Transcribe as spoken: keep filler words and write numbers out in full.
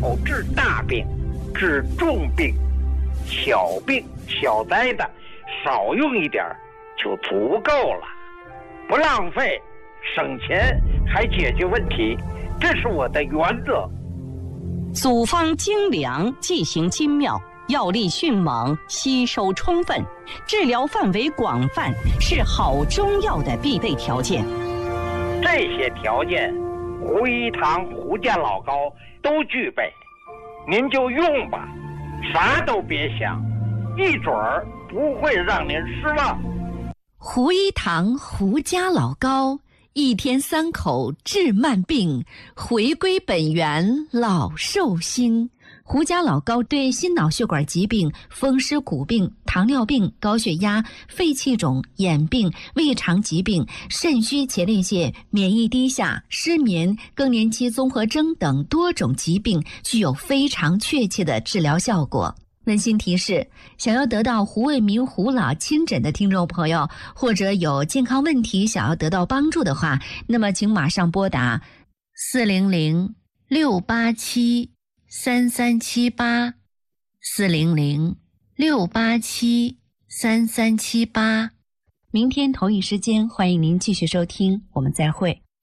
口治大病，治重病，小病小灾的少用一点就足够了，不浪费，省钱还解决问题，这是我的原则。 组方精良，剂型精妙，药力迅猛，吸收充分，治疗范围广泛，是好中药的必备条件。 这些条件，胡一堂、胡家老高都具备，您就用吧，啥都别想，一准儿不会让您失望。 胡一堂、胡家老高，一天三口治慢病，回归本源老寿星。胡家老高对心脑血管疾病、风湿骨病、糖尿病、高血压、肺气肿、眼病、胃肠疾病、肾虚前列腺、免疫低下、失眠、更年期综合征等多种疾病具有非常确切的治疗效果。温馨提示，想要得到胡卫民胡老亲诊的听众朋友，或者有健康问题想要得到帮助的话，那么请马上拨打四零零六八七三三七八，四零零六八七三三七八。明天同一时间，欢迎您继续收听，我们再会。